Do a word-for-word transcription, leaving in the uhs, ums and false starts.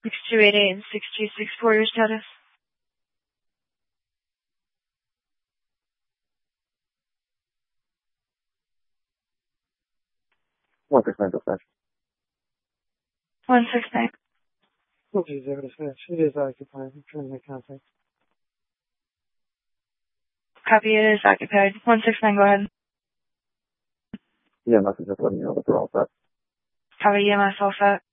six two eight eight and six two six four, your status? one six nine dispatch. one six nine. Okay, zero dispatch. It is occupied. I'm trying to make contact. Copy, it is occupied. one six nine, go ahead. Yeah, message just letting you know that they're all set. Copy, E M S all set.